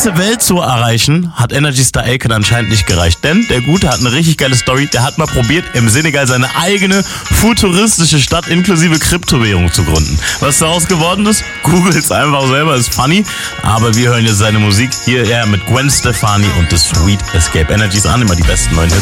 ganze Welt zu erreichen, hat Energy Star Akon anscheinend nicht gereicht. Denn der Gute hat eine richtig geile Story. Der hat mal probiert, im Senegal seine eigene futuristische Stadt inklusive Kryptowährung zu gründen. Was daraus geworden ist? Googles einfach selber, ist funny. Aber wir hören jetzt seine Musik hier mit Gwen Stefani und The Sweet Escape. Energy ist an, immer die besten neuen Hits.